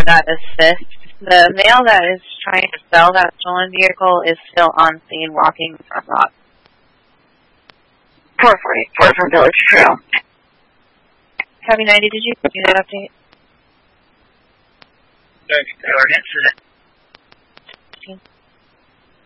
for that assist. The male that is trying to sell that stolen vehicle is still on scene walking the front lot. 444 from Village Trail. Copy 90, did you do that update? Taylor Henson.